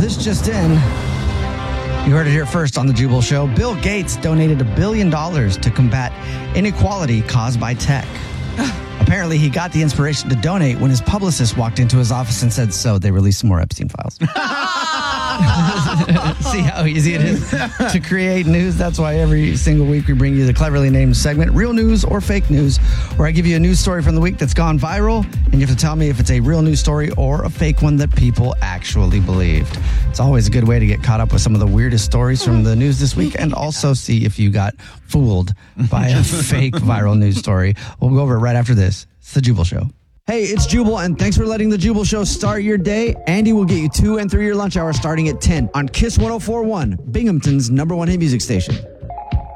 this just in. You heard it here first on The Jubal Show. Bill Gates donated $1 billion to combat inequality caused by tech. Apparently, he got the inspiration to donate when his publicist walked into his office and said, so they released some more Epstein files. See how easy it is to create news? That's why every single week we bring you the cleverly named segment, Real News or Fake News, where I give you a news story from the week that's gone viral, and you have to tell me if it's a real news story or a fake one that people actually believed. It's always a good way to get caught up with some of the weirdest stories from the news this week and also see if you got fooled by a fake viral news story. We'll go over it right after this. It's The Jubal Show. Hey, it's Jubal, and thanks for letting The Jubal Show start your day. Andy will get you 2 and 3 year lunch hour starting at 10 on KISS 104.1, Binghamton's #1 hit music station.